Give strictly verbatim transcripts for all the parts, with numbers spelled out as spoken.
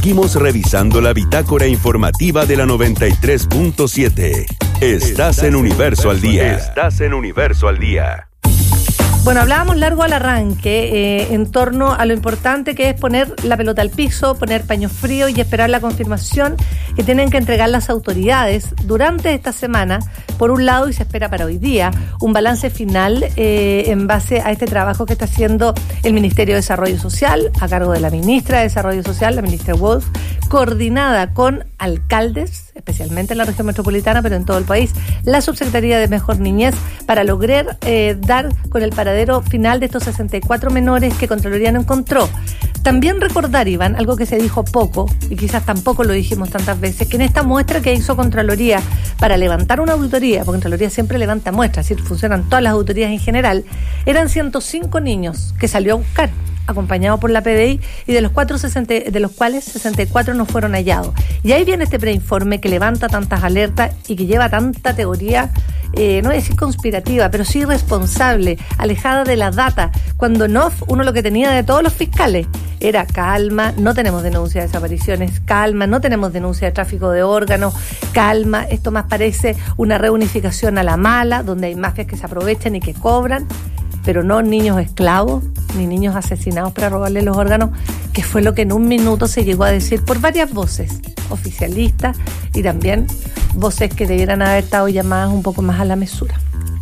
Seguimos revisando la bitácora informativa de la noventa y tres punto siete. Estás en Universo al Día. Estás en Universo al Día. Bueno, hablábamos largo al arranque eh, en torno a lo importante que es poner la pelota al piso, poner paño frío y esperar la confirmación que tienen que entregar las autoridades durante esta semana. Por un lado, y se espera para hoy día, un balance final eh, en base a este trabajo que está haciendo el Ministerio de Desarrollo Social, a cargo de la ministra de Desarrollo Social, la ministra Wolf, coordinada con alcaldes, especialmente en la región metropolitana, pero en todo el país, la Subsecretaría de Mejor Niñez, para lograr eh, dar con el paradero final de estos sesenta y cuatro menores que Contraloría no encontró. También recordar, Iván, algo que se dijo poco, y quizás tampoco lo dijimos tantas veces, que en esta muestra que hizo Contraloría para levantar una auditoría, porque Contraloría siempre levanta muestras, es decir, funcionan todas las auditorías en general, eran ciento cinco niños que salió a buscar, acompañado por la P D I, y de los cuatro sesenta, de los cuales sesenta y cuatro no fueron hallados. Y ahí viene este preinforme que levanta tantas alertas y que lleva tanta teoría, eh, no voy a decir conspirativa, pero sí responsable, alejada de la data, cuando no, uno lo que tenía de todos los fiscales era calma, no tenemos denuncia de desapariciones, calma, no tenemos denuncia de tráfico de órganos, calma, esto más parece una reunificación a la mala, donde hay mafias que se aprovechan y que cobran, pero no niños esclavos, ni niños asesinados para robarle los órganos, que fue lo que en un minuto se llegó a decir por varias voces oficialistas y también voces que debieran haber estado llamadas un poco más a la mesura.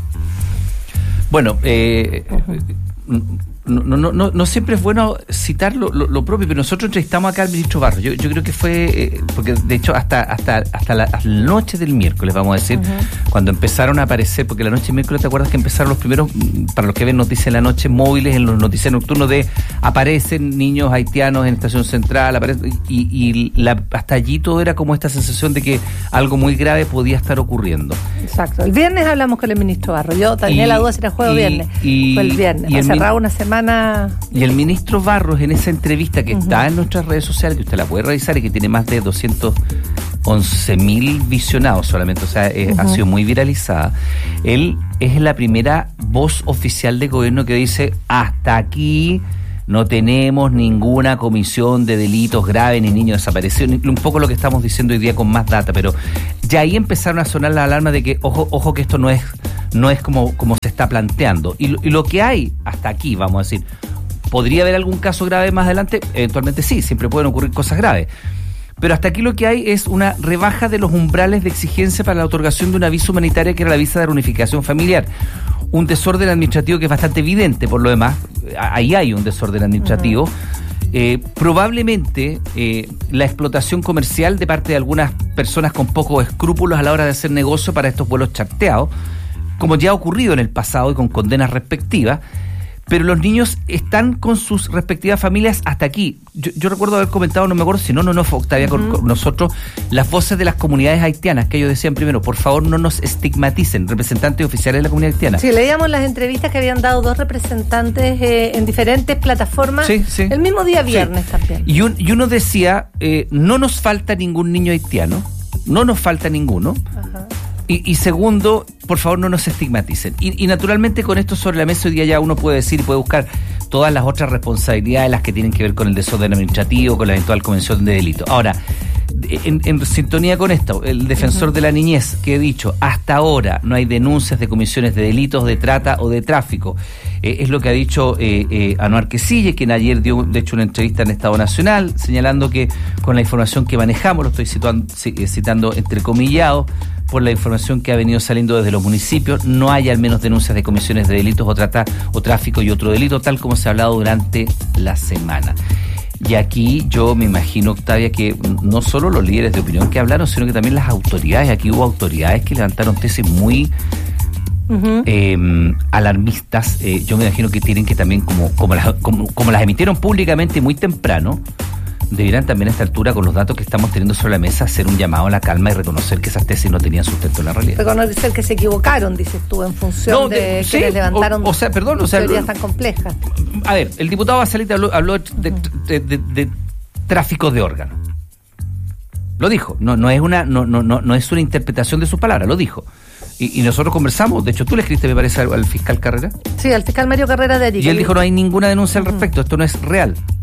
Bueno, eh, uh-huh. No, no, no, no siempre es bueno citar lo, lo, lo propio, pero nosotros entrevistamos acá al ministro Barros. Yo, yo creo que fue, eh, porque de hecho hasta hasta hasta la, hasta la noche del miércoles, vamos a decir, uh-huh. cuando empezaron a aparecer, porque la noche del miércoles, ¿te acuerdas que empezaron los primeros, para los que ven noticias en la noche, móviles en los noticiarios nocturnos de aparecen niños haitianos en Estación Central, aparecen, y, y la, hasta allí todo era como esta sensación de que algo muy grave podía estar ocurriendo. Exacto. El viernes hablamos con el ministro Barros. Yo tenía y, la duda si era jueves o viernes. Y, fue el viernes. Ha cerrado una semana. Y el ministro Barros, en esa entrevista que uh-huh. está en nuestras redes sociales, que usted la puede revisar y que tiene más de doscientos once mil visionados solamente, o sea, es, uh-huh. ha sido muy viralizada. Él es la primera voz oficial de gobierno que dice: hasta aquí no tenemos ninguna comisión de delitos graves ni niños desaparecidos, un poco lo que estamos diciendo hoy día con más data, pero ya ahí empezaron a sonar las alarmas de que, ojo, ojo que esto no es no es como, como se está planteando. Y lo, y lo que hay hasta aquí, vamos a decir, ¿podría haber algún caso grave más adelante? Eventualmente sí, siempre pueden ocurrir cosas graves. Pero hasta aquí lo que hay es una rebaja de los umbrales de exigencia para la otorgación de una visa humanitaria, que era la visa de reunificación familiar. Un desorden administrativo que es bastante evidente, por lo demás, ahí hay un desorden administrativo. Uh-huh. Eh, probablemente eh, la explotación comercial de parte de algunas personas con pocos escrúpulos a la hora de hacer negocio para estos vuelos charteados, como ya ha ocurrido en el pasado y con condenas respectivas, pero los niños están con sus respectivas familias hasta aquí. Yo, yo recuerdo haber comentado, no me acuerdo si no, no, no fue Octavia uh-huh. con, con nosotros, las voces de las comunidades haitianas, que ellos decían primero, por favor no nos estigmaticen, representantes oficiales de la comunidad haitiana. Sí, leíamos las entrevistas que habían dado dos representantes eh, en diferentes plataformas, sí, sí. el mismo día viernes sí. también. Y, un, y uno decía, eh, no nos falta ningún niño haitiano, no nos falta ninguno. Ajá. Y, y segundo, por favor no nos estigmaticen. Y, y naturalmente con esto sobre la mesa hoy día ya uno puede decir y puede buscar todas las otras responsabilidades, las que tienen que ver con el desorden administrativo, con la eventual comisión de delito. Ahora, en, en sintonía con esto, el defensor uh-huh. de la niñez, que he dicho, hasta ahora no hay denuncias de comisiones de delitos, de trata o de tráfico. Eh, es lo que ha dicho eh, eh, Anuar Quesille, quien ayer dio, de hecho, una entrevista en Estado Nacional, señalando que con la información que manejamos, lo estoy situando, citando entrecomillado, por la información que ha venido saliendo desde los municipios, no hay al menos denuncias de comisiones de delitos o trata o tráfico y otro delito, tal como se ha hablado durante la semana. Y aquí yo me imagino, Octavia, que no solo los líderes de opinión que hablaron, sino que también las autoridades, aquí hubo autoridades que levantaron tesis muy uh-huh. eh, alarmistas. Eh, yo me imagino que tienen que también, como, como, las, como, como las emitieron públicamente muy temprano, deberían también a esta altura, con los datos que estamos teniendo sobre la mesa, hacer un llamado a la calma y reconocer que esas tesis no tenían sustento en la realidad. Reconocer que se equivocaron, dices tú, en función no, de, de sí, quienes levantaron o, o sea, perdón, o sea, teorías tan complejas. A ver, el diputado Basalit habló, habló de, de, de, de tráfico de órganos. Lo dijo, no, no es una, no, no, no, no es una interpretación de sus palabras, lo dijo. Y, y nosotros conversamos, de hecho tú le escribiste, me parece, al, al fiscal Carrera. Sí, al fiscal Mario Carrera de Arica. Y él dijo, no hay ninguna denuncia al respecto, esto no es real.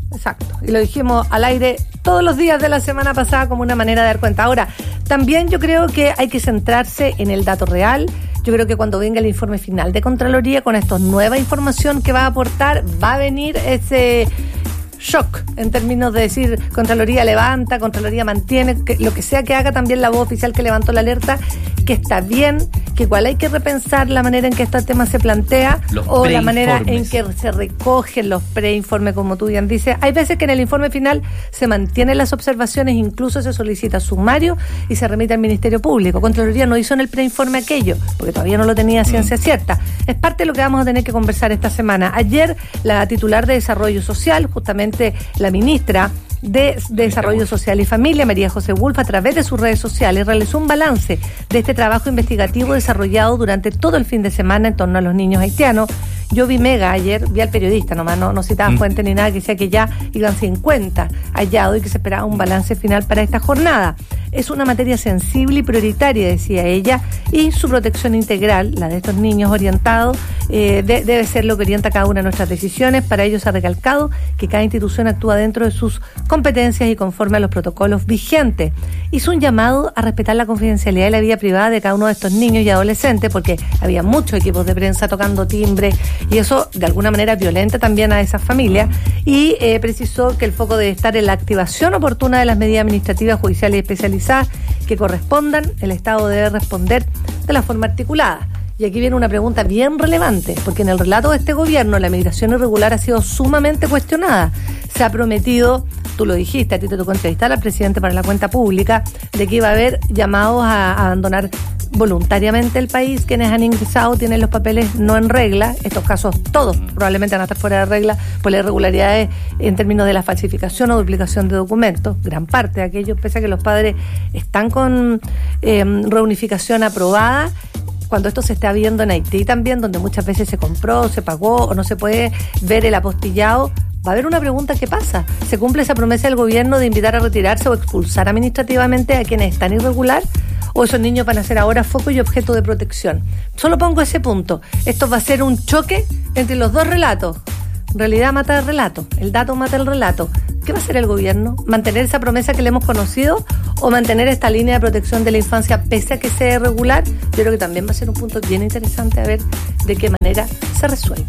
Exacto. Y lo dijimos al aire todos los días de la semana pasada como una manera de dar cuenta. Ahora, también yo creo que hay que centrarse en el dato real. Yo creo que cuando venga el informe final de Contraloría con esta nueva información que va a aportar, va a venir ese shock en términos de decir Contraloría levanta, Contraloría mantiene, que lo que sea que haga también la voz oficial que levantó la alerta, que está bien, que igual hay que repensar la manera en que este tema se plantea los o la manera en que se recogen los preinformes, como tú bien dices. Hay veces que en el informe final se mantienen las observaciones, incluso se solicita sumario y se remite al Ministerio Público. Contraloría no hizo en el preinforme aquello, porque todavía no lo tenía a ciencia cierta. Es parte de lo que vamos a tener que conversar esta semana. Ayer, la titular de Desarrollo Social, justamente la ministra de Desarrollo Social y Familia, María José Wolf, a través de sus redes sociales realizó un balance de este trabajo investigativo desarrollado durante todo el fin de semana en torno a los niños haitianos. Yo vi Mega ayer, vi al periodista nomás, no, no citaba mm. fuente ni nada, que decía que ya iban cincuenta hallados y que se esperaba un balance final para esta jornada. Es una materia sensible y prioritaria, decía ella, y su protección integral, la de estos niños orientados, eh, de, debe ser lo que orienta cada una de nuestras decisiones. Para ello se ha recalcado que cada institución actúa dentro de sus competencias y conforme a los protocolos vigentes. Hizo un llamado a respetar la confidencialidad y la vida privada de cada uno de estos niños y adolescentes, porque había muchos equipos de prensa tocando timbre, y eso de alguna manera violenta también a esas familias, y eh, precisó que el foco debe estar en la activación oportuna de las medidas administrativas, judiciales y especializadas que correspondan. El Estado debe responder de la forma articulada. Y aquí viene una pregunta bien relevante, porque en el relato de este gobierno la migración irregular ha sido sumamente cuestionada. Se ha prometido, tú lo dijiste, a ti te tocó entrevistar al presidente para la cuenta pública, de que iba a haber llamados a, a abandonar voluntariamente el país. Quienes han ingresado tienen los papeles no en regla. Estos casos todos probablemente van a estar fuera de regla por las irregularidades en términos de la falsificación o duplicación de documentos. Gran parte de aquellos, pese a que los padres están con eh, reunificación aprobada, cuando esto se está viendo en Haití también, donde muchas veces se compró, se pagó o no se puede ver el apostillado, va a haber una pregunta: ¿qué pasa? ¿Se cumple esa promesa del gobierno de invitar a retirarse o expulsar administrativamente a quienes están irregular? ¿O esos niños van a ser ahora foco y objeto de protección? Solo pongo ese punto. Esto va a ser un choque entre los dos relatos. Realidad mata el relato, el dato mata el relato. ¿Qué va a hacer el gobierno? ¿Mantener esa promesa que le hemos conocido o mantener esta línea de protección de la infancia pese a que sea irregular? Yo creo que también va a ser un punto bien interesante a ver de qué manera se resuelve.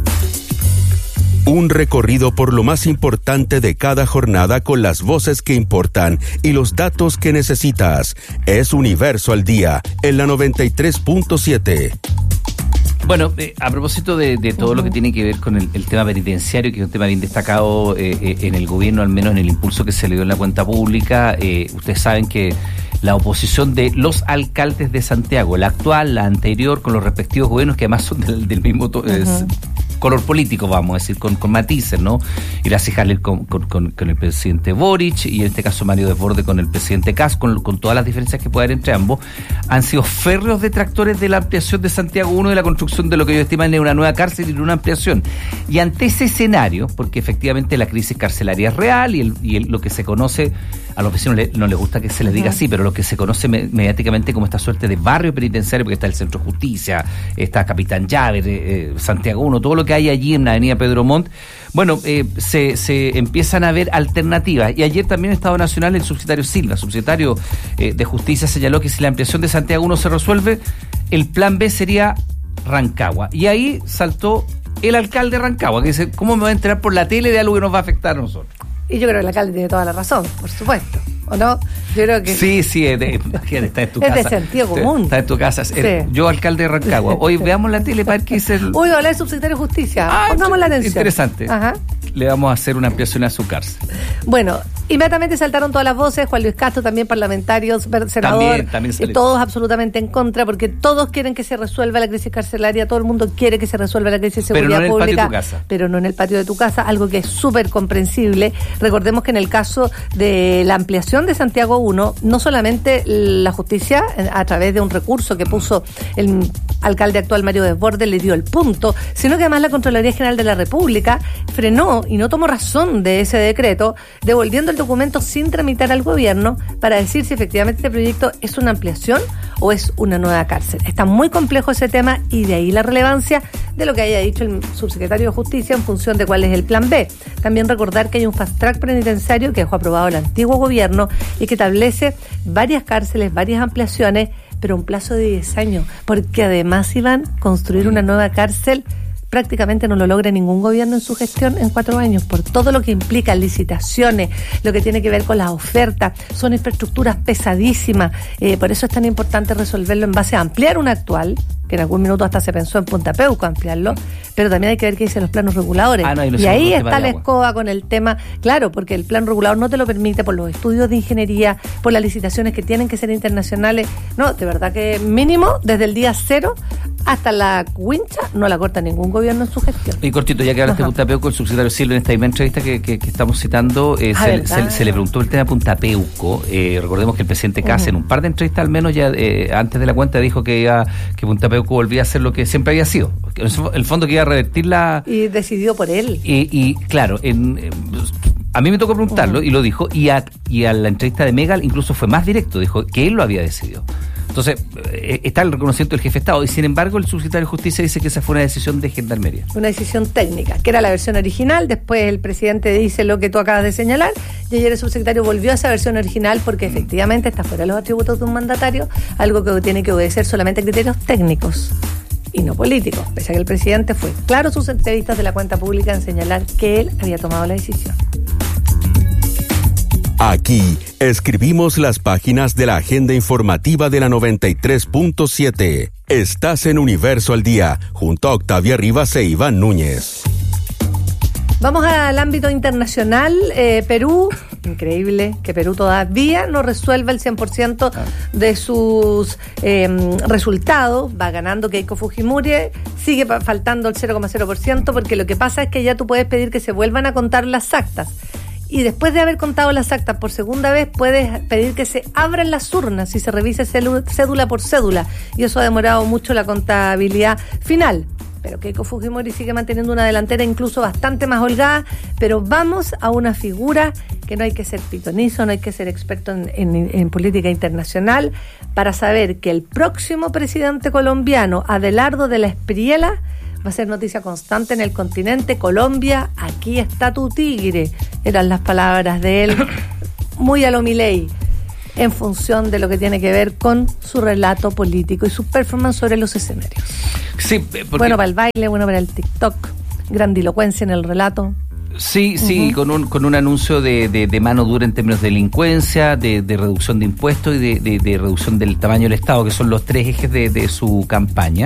Un recorrido por lo más importante de cada jornada con las voces que importan y los datos que necesitas. Es Universo al Día, en la noventa y tres punto siete. Bueno, eh, a propósito de, de todo uh-huh. lo que tiene que ver con el, el tema penitenciario, que es un tema bien destacado eh, eh, en el gobierno, al menos en el impulso que se le dio en la cuenta pública, eh, ustedes saben que la oposición de los alcaldes de Santiago, la actual, la anterior, con los respectivos gobiernos, que además son del, del mismo to- uh-huh. es, color político, vamos a decir, con, con matices, ¿no? Iracema Jalil con, con, con, con el presidente Boric, y en este caso Mario Desbordes con el presidente Kast, con, con todas las diferencias que puede haber entre ambos, han sido férreos detractores de la ampliación de Santiago uno, de la construcción de lo que ellos estiman es una nueva cárcel y de una ampliación. Y ante ese escenario, porque efectivamente la crisis carcelaria es real, y, el, y el, lo que se conoce, a los vecinos le, no les gusta que se les diga así, pero lo que se conoce me, mediáticamente como esta suerte de barrio penitenciario, porque está el Centro de Justicia, está Capitán Llaver, eh, Santiago uno, todo lo que hay allí en la avenida Pedro Montt, bueno, eh, se, se empiezan a ver alternativas. Y ayer también Estado Nacional, el subsecretario Silva, subsecretario eh, de Justicia, señaló que si la ampliación de Santiago uno se resuelve, el plan B sería Rancagua. Y ahí saltó el alcalde de Rancagua, que dice: ¿cómo me va a enterar por la tele de algo que nos va a afectar a nosotros? Y yo creo que el alcalde tiene toda la razón, por supuesto, ¿o no? Yo creo que... Sí, sí, es de, está en tu es casa. Es de sentido común. Está en tu casa. Sí. Yo, alcalde de Rancagua. Hoy veamos la tele para ver qué dice el... Hoy va a hablar el subsecretario de Justicia. Ah, pongamos la atención. Interesante. Ajá. Le vamos a hacer una ampliación a su cárcel. Bueno, inmediatamente saltaron todas las voces. Juan Luis Castro, también parlamentarios, senador, también, también y todos absolutamente en contra, porque todos quieren que se resuelva la crisis carcelaria, todo el mundo quiere que se resuelva la crisis de seguridad pero no pública, en el patio de tu casa. Pero no en el patio de tu casa, algo que es súper comprensible. Recordemos que en el caso de la ampliación de Santiago uno, no solamente la justicia, a través de un recurso que puso el alcalde actual Mario Desbordes, le dio el punto, sino que además la Contraloría General de la República frenó y no tomó razón de ese decreto, devolviendo el documento sin tramitar al gobierno para decir si efectivamente este proyecto es una ampliación o es una nueva cárcel? Está muy complejo ese tema y de ahí la relevancia de lo que haya dicho el subsecretario de Justicia en función de cuál es el plan B. También recordar que hay un fast track penitenciario que dejó aprobado el antiguo gobierno y que establece varias cárceles, varias ampliaciones, pero un plazo de diez años, porque además iban a construir una nueva cárcel. Prácticamente no lo logra ningún gobierno en su gestión en cuatro años, por todo lo que implica licitaciones, lo que tiene que ver con las ofertas, son infraestructuras pesadísimas, eh, por eso es tan importante resolverlo en base a ampliar una actual, que en algún minuto hasta se pensó en Punta Peuco ampliarlo, pero también hay que ver qué dicen los planos reguladores. Ah, no, y, y ahí está la escoba con el tema, claro, porque el plan regulador no te lo permite por los estudios de ingeniería, por las licitaciones que tienen que ser internacionales. No, de verdad que mínimo, desde el día cero hasta la wincha, no la corta ningún gobierno en su gestión. Y cortito, ya que hablaste de Punta Peuco, el subsecretario Silva en esta misma entrevista que, que, que estamos citando, eh, se, se, se le preguntó el tema de Punta Peuco. Eh, recordemos que el presidente Kast, uh-huh. en un par de entrevistas al menos, ya eh, antes de la cuenta, dijo que iba, que Punta Peuco volvía a ser lo que siempre había sido. En el fondo que iba a revertir la... Y decidió por él. Y, y claro, en, en, a mí me tocó preguntarlo, uh-huh. y lo dijo, y a, y a la entrevista de Megal incluso fue más directo, dijo que él lo había decidido. Entonces, eh, está el reconocimiento del jefe de Estado, y sin embargo el subsecretario de Justicia dice que esa fue una decisión de Gendarmería. Una decisión técnica, que era la versión original, después el presidente dice lo que tú acabas de señalar, y ayer el subsecretario volvió a esa versión original porque efectivamente está fuera de los atributos de un mandatario, algo que tiene que obedecer solamente a criterios técnicos y no políticos, pese a que el presidente fue claro en sus entrevistas de la cuenta pública en señalar que él había tomado la decisión. Aquí escribimos las páginas de la agenda informativa de la noventa y tres punto siete. Estás en Universo al Día, junto a Octavia Rivas e Iván Núñez. Vamos al ámbito internacional. Eh, Perú, increíble que Perú todavía no resuelva el cien por ciento de sus eh, resultados. Va ganando Keiko Fujimori, sigue faltando el cero coma cero por ciento, porque lo que pasa es que ya tú puedes pedir que se vuelvan a contar las actas. Y después de haber contado las actas por segunda vez, puedes pedir que se abran las urnas y se revise cédula por cédula. Y eso ha demorado mucho la contabilidad final. Pero Keiko Fujimori sigue manteniendo una delantera incluso bastante más holgada. Pero vamos a una figura que no hay que ser pitonizo, no hay que ser experto en, en, en política internacional para saber que el próximo presidente colombiano, Abelardo de la Espriella, va a ser noticia constante en el continente. Colombia, aquí está tu tigre, eran las palabras de él, muy a lo Milei, en función de lo que tiene que ver con su relato político y su performance sobre los escenarios. Sí, porque... Bueno para el baile, bueno para el TikTok, grandilocuencia en el relato. Sí, sí, uh-huh. con un con un anuncio de, de, de mano dura en términos de delincuencia, de, de reducción de impuestos y de, de, de reducción del tamaño del Estado, que son los tres ejes de, de su campaña.